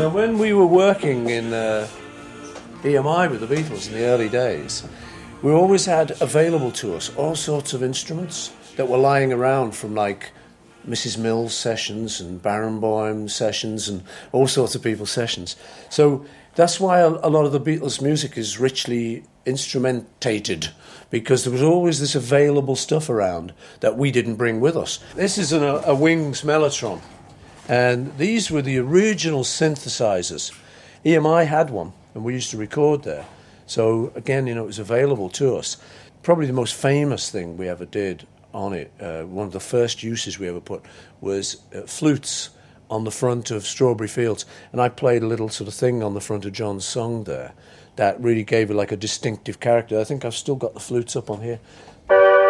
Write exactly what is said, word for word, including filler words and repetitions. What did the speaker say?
Now, when we were working in uh, E M I with the Beatles in the early days, we always had available to us all sorts of instruments that were lying around from, like, Missus Mills sessions and Barenboim sessions and all sorts of people's sessions. So that's why a, a lot of the Beatles' music is richly instrumentated, because there was always this available stuff around that we didn't bring with us. This is an, a Wings Mellotron, and these were the original synthesizers. E M I had one, and we used to record there. So again, you know, it was available to us. Probably the most famous thing we ever did on it, uh, one of the first uses we ever put, was uh, flutes on the front of Strawberry Fields. And I played a little sort of thing on the front of John's song there that really gave it like a distinctive character. I think I've still got the flutes up on here.